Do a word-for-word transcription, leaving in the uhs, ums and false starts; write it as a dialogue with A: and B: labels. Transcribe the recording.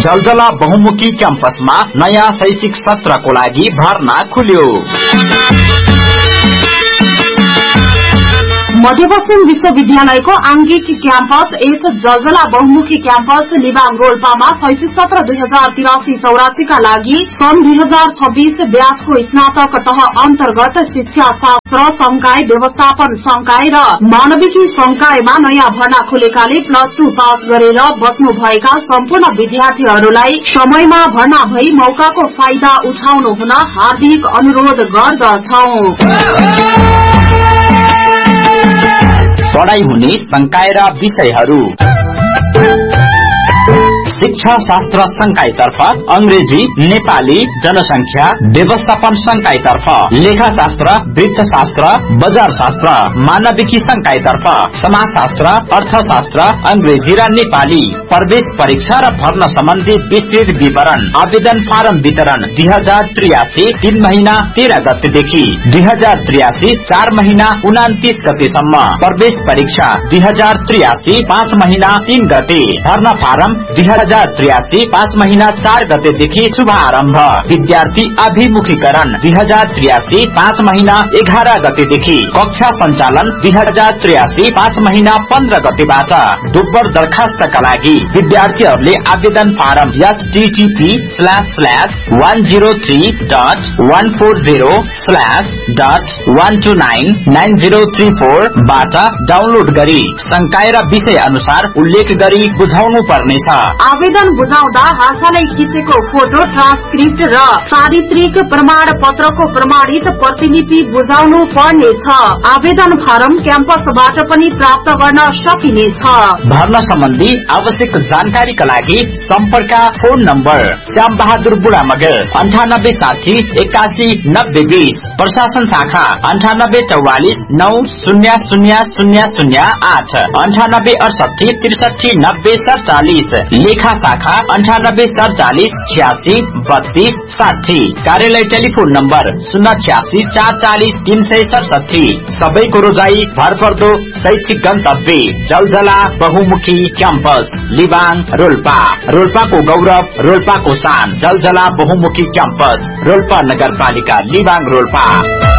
A: जलजला बहुमुखी क्याम्पसमा नयाँ शैक्षिक सत्रको लागि भर्ना खुल्यो।
B: मध्यपश्चिम विश्वविद्यालयको आंगिक क्याम्पस एस जलजला बहुमुखी क्याम्पस लिबाङ रोल्पामा शैक्षिक सत्र दुई हजार तिरासी चौरासीका लागि सन् दुई हजार छब्बीस ब्याचको स्नातक तह अन्तर्गत शिक्षा शास्त्र संकाय व्यवस्थापन संकाय र मानविकी संकायमा नयाँ भर्ना खुलेकाले प्लस टू पास गरेर बस्नुभएका सम्पूर्ण विद्यार्थीहरूलाई समयमा भर्ना भई मौकाको फाइदा उठाउनु हुन हार्दिक अनुरोध गर्दछौं।
A: पढ़ाई हुने संकाय र विषयहरू शिक्षा शास्त्र संकायतर्फ अंग्रेजी नेपाली जनसंख्या व्यवस्थापन संकायतर्फ लेखाशास्त्र वृत्तशास्त्र बजार शास्त्र मानविकी संकायतर्फ समाजशास्त्र अर्थशास्त्र अंग्रेजी र नेपाली प्रवेश परीक्षा र भर्ना सम्बन्धी विस्तृत विवरण आवेदन फारम वितरण दुई हजार त्रियासी तीन महीना तेह्र गतेदेखि दुई हजार त्रियासी चार महीना उनातिस गतेसम्म प्रवेश परीक्षा दुई हजार त्रियासी पाँच महीना तीन गते भर्ना फारम दुई हजार त्रियासी पाँच महीना चार गतेदेखि शुभारम्भ विद्यार्थी अभिमुखीकरण दुई हजार त्रियासी पाँच महीना एघार गतेदेखि कक्षा सञ्चालन दुई हजार त्रियासी पाँच महीना पन्ध्र गतेबाट दोब्बर दरखास्तका लागि विद्यार्थीहरूले आवेदन form HTTP slash slash one zero three dot one four zero slash dot one two nine nine zero three four बाट डाउनलोड गरी संकाय र विषय अनुसार उल्लेख गरी बुझाउनु पर्नेछ।
B: आवेदन बुझाउँदा हालसालै खिचेको फोटो ट्रान्सक्रिप्ट र चारित्रिक प्रमाण पत्रको प्रमाणित प्रतिलिपि बुझाउनु पर्नेछ। आवेदन फारम क्याम्पसबाट पनि प्राप्त गर्न सकिनेछ।
A: भर्ना सम्बन्धी आवश्यक जानकारीका लागि सम्पर्क फोन नम्बर श्याम बहादुर बुढा मगर अन्ठानब्बे साठी एकासी नब्बे बीस प्रशासन शाखा अन्ठानब्बे चौवालिस नौ शून्य शून्य शून्य शून्य आठ अन्ठानब्बे अडसठी त्रिसठी नब्बे सड़चालिस लेखा शाखा अन्ठानब्बे सड़चालिस छियासी बत्तीस साठी कार्यालय टेलिफोन नम्बर शून्य छियासी चार चालिस तीन सय सडसठी। सबैको रोजाई भरपर्दो शैक्षिक गन्तव्य जलजला बहुमुखी क्याम्पस लिबाङ रोल्पा रोल्पाको गौरव रोल्पाको शान जलजला बहुमुखी क्याम्पस रोल्पा नगरपालिका लिबाङ रोल्पा।